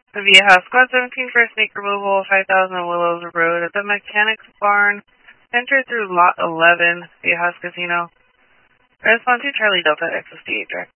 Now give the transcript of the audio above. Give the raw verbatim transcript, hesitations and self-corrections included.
Vieja, Squad seventeen for snake removal, five thousand Willows Road at the Mechanics Barn. Enter through Lot eleven, Viejas Casino. Response to Charlie Delta, X S D eight direct.